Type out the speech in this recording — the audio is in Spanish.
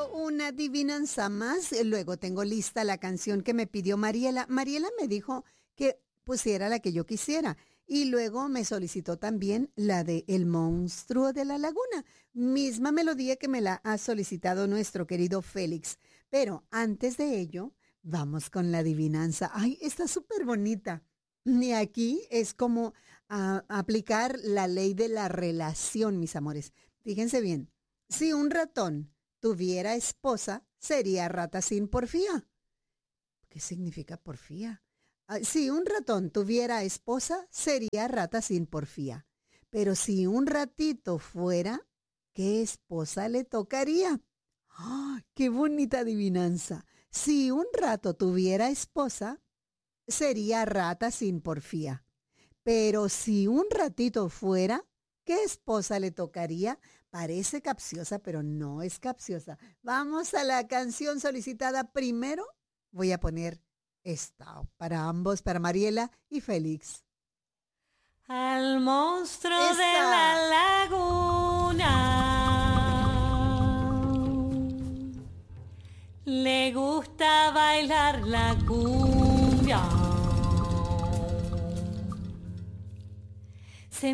una adivinanza más. Luego tengo lista la canción que me pidió Mariela. Mariela me dijo que pusiera la que yo quisiera. Y luego me solicitó también la de El monstruo de la laguna. Misma melodía que me la ha solicitado nuestro querido Félix. Pero antes de ello, vamos con la adivinanza. Ay, está súper bonita. Y aquí es como aplicar la ley de la relación, mis amores. Fíjense bien. Si un ratón tuviera esposa, sería rata sin porfía. ¿Qué significa porfía? Si un ratón tuviera esposa, sería rata sin porfía. Pero si un ratito fuera, ¿qué esposa le tocaría? ¡Ah, qué bonita adivinanza! Si un rato tuviera esposa, sería rata sin porfía. Pero si un ratito fuera, ¿qué esposa le tocaría? Parece capciosa, pero no es capciosa. Vamos a la canción solicitada primero. Voy a poner esta para ambos, para Mariela y Félix. Al monstruo de la laguna le gusta bailar la cumbia.